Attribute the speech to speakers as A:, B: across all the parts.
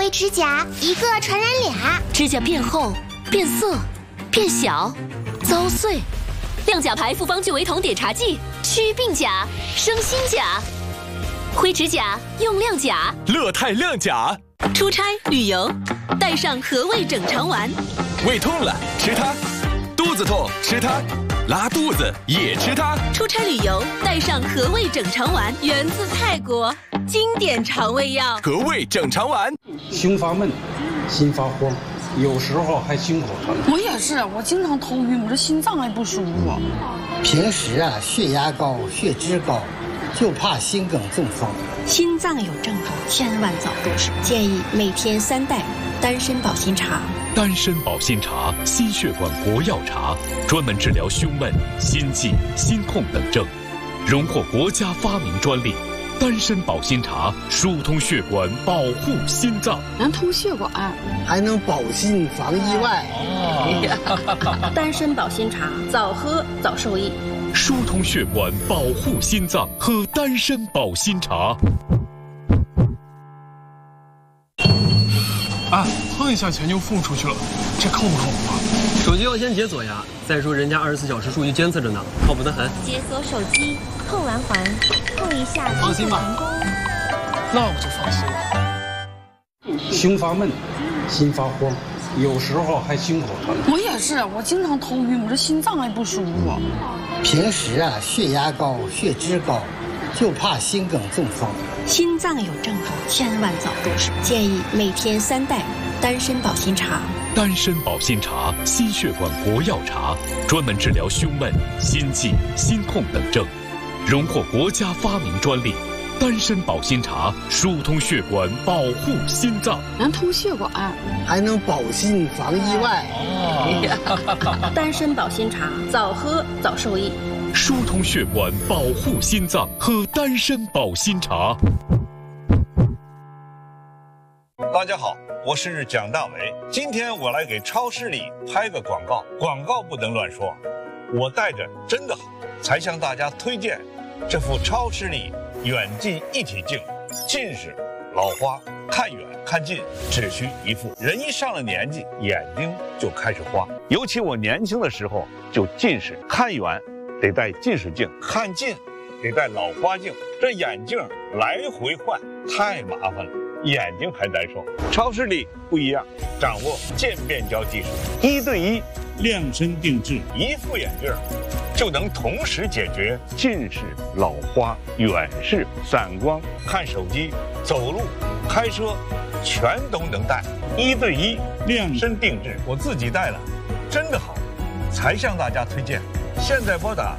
A: 灰指甲，一个传染俩。
B: 指甲变厚、变色、变小、遭碎。亮甲牌复方聚维酮碘茶剂，祛病甲，生新甲。灰指甲用亮甲，
C: 乐泰亮甲。
B: 出差旅游，带上和味整肠丸。
C: 胃痛了吃它，肚子痛吃它，拉肚子也吃它。
B: 出差旅游带上和味整肠丸，源自泰国，经典肠胃药。
C: 和味整肠丸。
D: 胸发闷，心发慌，有时候还心口疼。
E: 我也是，我经常头晕，我这心脏还不舒服。
F: 平时血压高、血脂高，就怕心梗中风。
G: 心脏有症状，千万早动手。建议每天3袋丹参保心茶。
H: 丹参保心茶，心血管国药茶，专门治疗胸闷、心悸、心痛等症，荣获国家发明专利。丹参保心茶疏通血管，保护心脏，
E: 能通血管，
F: 还能保心防意外。
G: 丹参保心茶，早喝早受益。
H: 疏通血管，保护心脏，喝丹参保心茶。
I: 碰一下钱就付出去了，这靠不靠谱啊？
J: 手机要先解锁呀，再说人家24小时数据监测着呢，靠谱得很。
A: 解锁手机，碰完环，碰一下
J: 放心吧。
I: 那我就放心了。
D: 胸发闷，心发慌，有时候还心口疼。
E: 我也是，我经常头晕，我这心脏还不舒服。
F: 平时血压高、血脂高，就怕心梗中风。
G: 心脏有症状，千万早动手。建议每天3袋丹参保心茶。
H: 丹参保心茶，心血管国药茶，专门治疗胸闷、心悸、心痛等症，荣获国家发明专利。丹参保心茶疏通血管，保护心脏，
E: 能通血管，
F: 还能保心防意外。
G: 丹参保心茶，早喝早受益。
H: 疏通血管，保护心脏，喝丹参保心茶。
K: 大家好，我是蒋大为。今天我来给超市里拍个广告，广告不能乱说。我戴着真的好，才向大家推荐这副超视力远近一体镜。近视、老花、看远看近只需一副。人一上了年纪，眼睛就开始花。尤其我年轻的时候就近视，看远得戴近视镜，看近得戴老花镜，这眼镜来回换太麻烦了，眼睛还难受。超视力不一样，掌握渐变焦技术，1对1量身定制，一副眼镜就能同时解决近视、老花、远视、散光、看手机、走路、开车，全都能戴。1对1量身定制，我自己戴了，真的好，才向大家推荐。现在拨打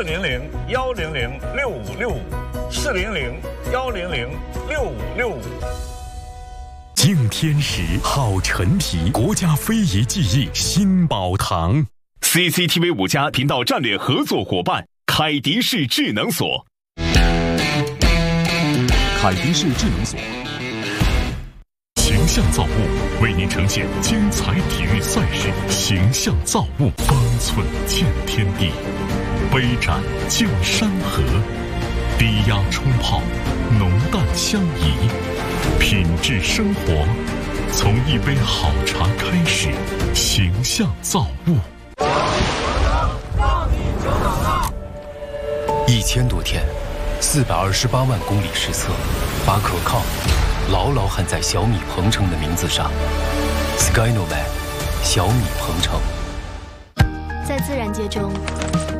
K: 400-100-6565，400-100-6565。
H: 敬天时，好陈皮，国家非遗技艺新宝堂。CCTV 5家频道战略合作伙伴凯迪士智能锁。凯迪士智能锁形象造物为您呈现精彩体育赛事，形象造物方寸见天地，杯盏见山河，低压冲泡，浓淡相宜，品质生活从一杯好茶开始，形象造物。
L: 1000多天，428万公里实测，把可靠牢牢焊在小米鹏程的名字上。Skynovac， 小米鹏程。
M: 在自然界中，